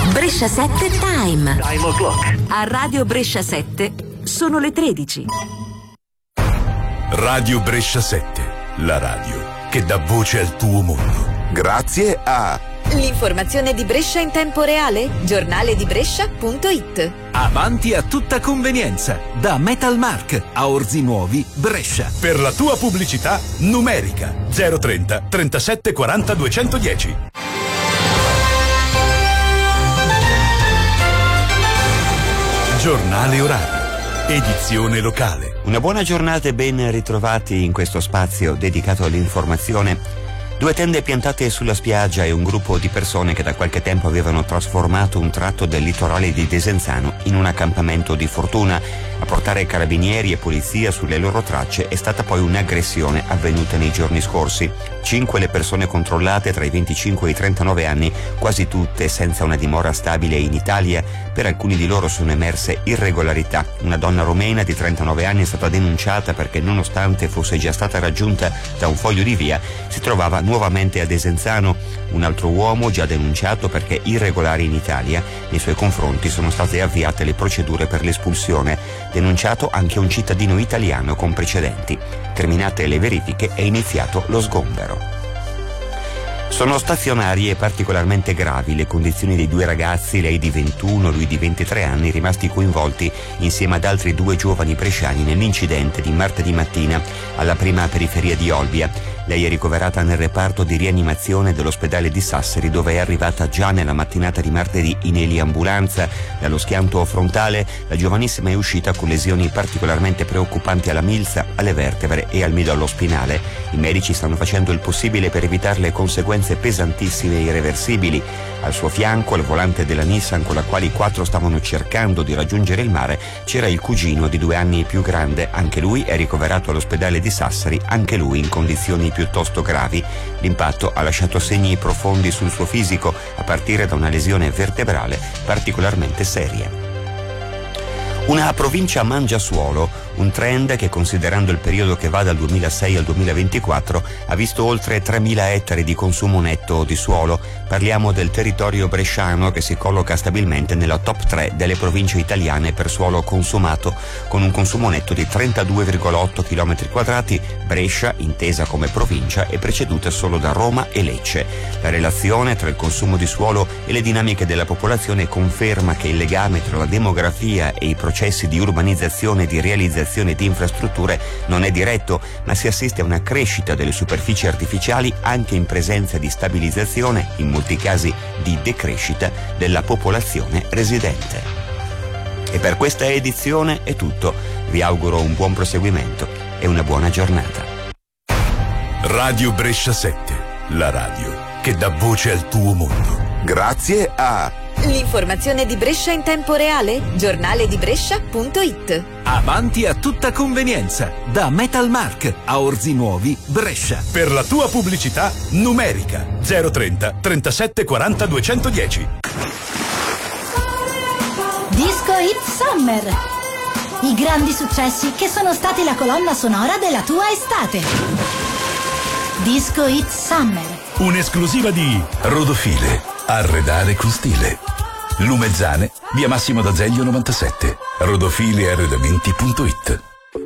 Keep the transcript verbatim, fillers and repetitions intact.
Brescia sette Time. Time o'clock. A Radio Brescia sette sono le tredici. Radio Brescia sette, la radio che dà voce al tuo mondo. Grazie a l'informazione di Brescia in tempo reale, giornale di Brescia punto it. Avanti a tutta convenienza, da Metal Mark a Orzi Nuovi, Brescia. Per la tua pubblicità numerica zero trenta trentasette quaranta duecentodieci. Giornale orario, edizione locale. Una buona giornata e ben ritrovati in questo spazio dedicato all'informazione. Due tende piantate sulla spiaggia e un gruppo di persone che da qualche tempo avevano trasformato un tratto del litorale di Desenzano in un accampamento di fortuna. A portare carabinieri e polizia sulle loro tracce è stata poi un'aggressione avvenuta nei giorni scorsi. Cinque le persone controllate tra i venticinque e i trentanove anni, quasi tutte senza una dimora stabile in Italia. Per alcuni di loro sono emerse irregolarità. Una donna romena di trentanove anni è stata denunciata perché, nonostante fosse già stata raggiunta da un foglio di via, si trovava nuovamente a Desenzano. Un altro uomo già denunciato perché irregolare in Italia. Nei suoi confronti sono state avviate le procedure per l'espulsione. Denunciato anche un cittadino italiano con precedenti. Terminate le verifiche è iniziato lo sgombero. Sono stazionarie e particolarmente gravi le condizioni dei due ragazzi, lei di ventuno, lui di ventitré anni, rimasti coinvolti insieme ad altri due giovani bresciani nell'incidente di martedì mattina alla prima periferia di Olbia. Lei è ricoverata nel reparto di rianimazione dell'ospedale di Sassari, dove è arrivata già nella mattinata di martedì in eliambulanza. Dallo schianto frontale la giovanissima è uscita con lesioni particolarmente preoccupanti alla milza, alle vertebre e al midollo spinale. I medici stanno facendo il possibile per evitare le conseguenze pesantissime e irreversibili. Al suo fianco, al volante della Nissan con la quale i quattro stavano cercando di raggiungere il mare, c'era il cugino di due anni più grande. Anche lui è ricoverato all'ospedale di Sassari, anche lui in condizioni piuttosto gravi. L'impatto ha lasciato segni profondi sul suo fisico, a partire da una lesione vertebrale particolarmente seria. Una provincia mangia suolo, un trend che, considerando il periodo che va dal duemilasei al duemilaventiquattro, ha visto oltre tremila ettari di consumo netto di suolo. Parliamo del territorio bresciano, che si colloca stabilmente nella top tre delle province italiane per suolo consumato, con un consumo netto di trentadue virgola otto chilometri quadrati. Brescia, intesa come provincia, è preceduta solo da Roma e Lecce. La relazione tra il consumo di suolo e le dinamiche della popolazione conferma che il legame tra la demografia e i processi di urbanizzazione e di realizzazione di infrastrutture non è diretto, ma si assiste a una crescita delle superfici artificiali anche in presenza di stabilizzazione, in molti casi di decrescita, della popolazione residente. E per questa edizione è tutto. Vi auguro un buon proseguimento e una buona giornata. Radio Brescia sette, la radio che dà voce al tuo mondo. Grazie a l'informazione di Brescia in tempo reale, giornale di Brescia punto it. Avanti a tutta convenienza, da Metal Mark a Orzi Nuovi, Brescia. Per la tua pubblicità numerica zero trenta trentasette quaranta duecentodieci. Disco Hit Summer. I grandi successi che sono stati la colonna sonora della tua estate. Disco Hit Summer. Un'esclusiva di Rodofile. Arredare con stile. Lumezzane, via Massimo d'Azeglio novantasette. rodofile arredamenti punto it.